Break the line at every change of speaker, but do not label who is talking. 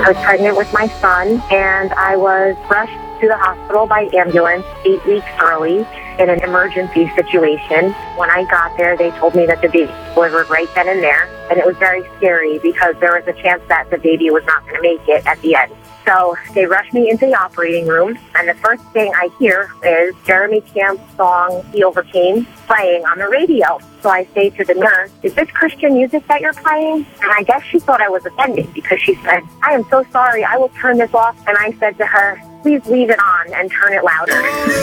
I was pregnant with my son, and I was rushed to the hospital by ambulance 8 weeks early in an emergency situation. When I got there, they told me that the baby was delivered right then and there, and it was very scary because there was a chance that the baby was not going to make it at the end. So they rushed me into the operating room, and the first thing I hear is Jeremy Camp's song, He Overcame, playing on the radio. So I say to the nurse, is this Christian music that you're playing? And I guess she thought I was offended because she said, I am so sorry, I will turn this off. And I said to her, please leave it on and turn it louder.